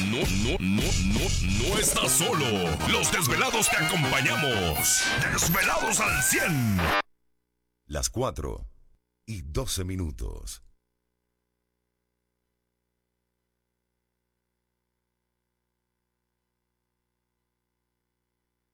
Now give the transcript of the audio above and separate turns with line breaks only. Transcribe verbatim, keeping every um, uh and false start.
no, no, no, no, no estás solo. Los desvelados te acompañamos. Desvelados al cien.
Las cuatro y doce minutos.